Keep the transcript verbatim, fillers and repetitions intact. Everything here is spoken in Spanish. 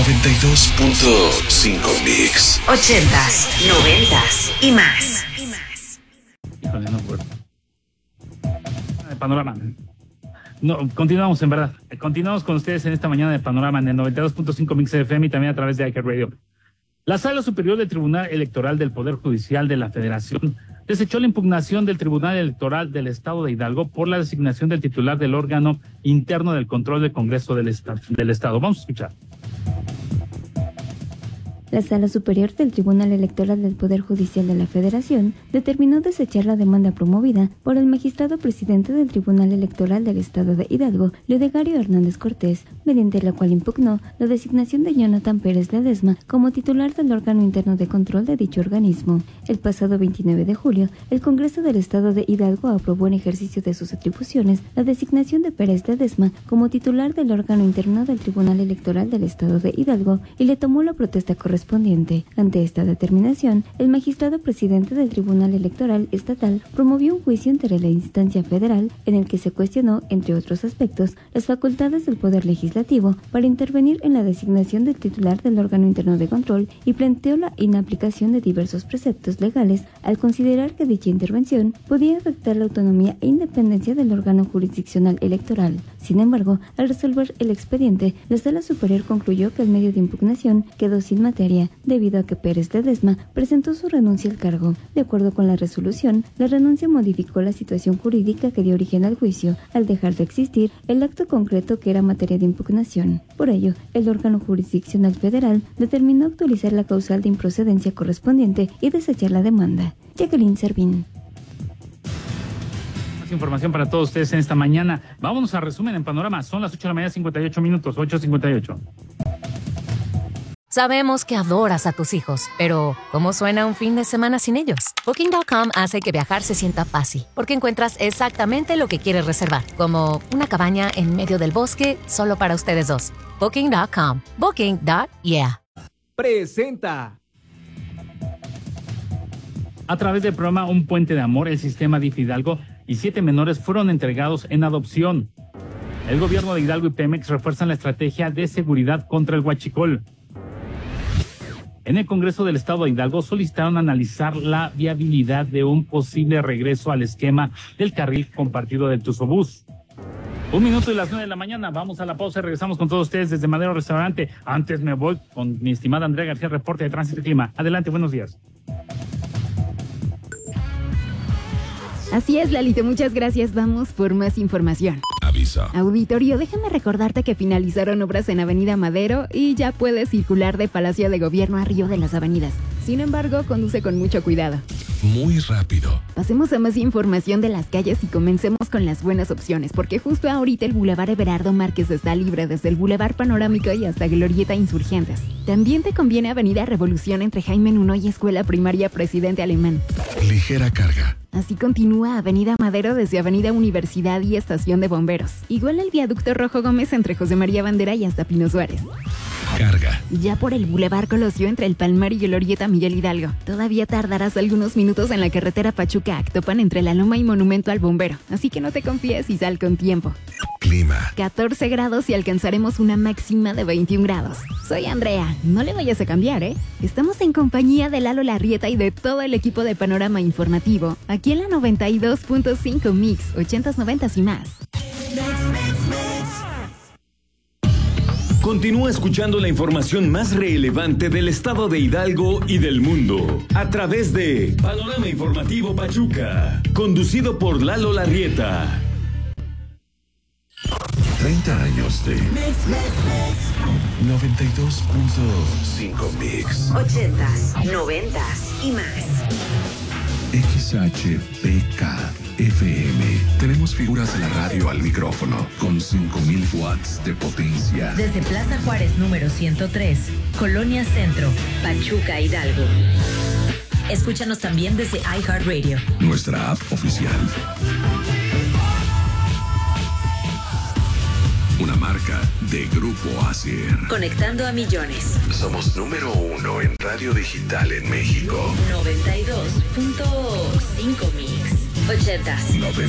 noventa y dos punto cinco Mix. Ochentas, noventas y más. Híjole, no puedo. De Panorama. No, continuamos en verdad. Continuamos con ustedes en esta mañana de Panorama en el noventa y dos punto cinco Mix F M y también a través de iHeartRadio. La Sala Superior del Tribunal Electoral del Poder Judicial de la Federación desechó la impugnación del Tribunal Electoral del Estado de Hidalgo por la designación del titular del órgano interno del control del Congreso del, Estado, del Estado. Vamos a escuchar. La Sala Superior del Tribunal Electoral del Poder Judicial de la Federación determinó desechar la demanda promovida por el magistrado presidente del Tribunal Electoral del Estado de Hidalgo, Leodegario Hernández Cortés, mediante la cual impugnó la designación de Jonathan Pérez Ledesma como titular del órgano interno de control de dicho organismo. El pasado veintinueve de julio, el Congreso del Estado de Hidalgo aprobó en ejercicio de sus atribuciones la designación de Pérez Ledesma como titular del órgano interno del Tribunal Electoral del Estado de Hidalgo y le tomó la protesta correspondiente. Ante esta determinación, el magistrado presidente del Tribunal Electoral Estatal promovió un juicio ante la instancia federal en el que se cuestionó, entre otros aspectos, las facultades del Poder Legislativo para intervenir en la designación del titular del órgano interno de control y planteó la inaplicación de diversos preceptos legales al considerar que dicha intervención podía afectar la autonomía e independencia del órgano jurisdiccional electoral. Sin embargo, al resolver el expediente, la Sala Superior concluyó que el medio de impugnación quedó sin materia debido a que Pérez Ledesma presentó su renuncia al cargo. De acuerdo con la resolución, la renuncia modificó la situación jurídica que dio origen al juicio al dejar de existir el acto concreto que era materia de impugnación. Por ello, el órgano jurisdiccional federal determinó actualizar la causal de improcedencia correspondiente y desechar la demanda. Jacqueline Servín. Más información para todos ustedes en esta mañana. Vámonos a resumen en Panorama. Son las ocho de la mañana, cincuenta y ocho minutos, ocho cincuenta y ocho. Sabemos que adoras a tus hijos, pero ¿cómo suena un fin de semana sin ellos? Booking punto com hace que viajar se sienta fácil, porque encuentras exactamente lo que quieres reservar, como una cabaña en medio del bosque solo para ustedes dos. Booking punto com. Booking. Yeah. Presenta. A través del programa Un Puente de Amor, el sistema D I F Hidalgo y siete menores fueron entregados en adopción. El gobierno de Hidalgo y Pemex refuerzan la estrategia de seguridad contra el huachicol. En el Congreso del Estado de Hidalgo solicitaron analizar la viabilidad de un posible regreso al esquema del carril compartido del Tuzobús. Un minuto y las nueve de la mañana, vamos a la pausa y regresamos con todos ustedes desde Madero Restaurante. Antes me voy con mi estimada Andrea García, reporte de Tránsito y Clima. Adelante, buenos días. Así es, Lalito, muchas gracias. Vamos por más información. Aviso. Auditorio, déjame recordarte que finalizaron obras en Avenida Madero y ya puedes circular de Palacio de Gobierno a Río de las Avenidas. Sin embargo, conduce con mucho cuidado. Muy rápido. Pasemos a más información de las calles y comencemos con las buenas opciones, porque justo ahorita el Boulevard Everardo Márquez está libre desde el Boulevard Panorámico y hasta Glorieta Insurgentes. También te conviene Avenida Revolución entre Jaime Nuno y Escuela Primaria Presidente Alemán. Ligera carga. Así continúa Avenida Madero desde Avenida Universidad y Estación de Bomberos. Igual el Viaducto Rojo Gómez entre José María Bandera y hasta Pino Suárez. Carga. Ya por el Boulevard Colosio entre el Palmar y Glorieta Miguel Hidalgo. Todavía tardarás algunos minutos en la carretera Pachuca-Actopan entre La Loma y Monumento al Bombero. Así que no te confíes y sal con tiempo. Clima. catorce grados y alcanzaremos una máxima de veintiún grados. Soy Andrea, no le vayas a cambiar, ¿eh? Estamos en compañía de Lalo Larrieta y de todo el equipo de Panorama Informativo, aquí en la noventa y dos punto cinco Mix, ochentas, noventas y más. Continúa escuchando la información más relevante del estado de Hidalgo y del mundo a través de Panorama Informativo Pachuca, conducido por Lalo Larrieta. treinta años de noventa y dos punto cinco Mix. Ochentas, noventas y más. X H P K F M. Tenemos figuras de la radio al micrófono con cinco mil watts de potencia. Desde Plaza Juárez número ciento tres, Colonia Centro, Pachuca, Hidalgo. Escúchanos también desde iHeartRadio. Nuestra app oficial. Una marca de Grupo Asier. Conectando a millones. Somos número uno en radio digital en México. noventa y dos punto cinco Mix. Ochentas.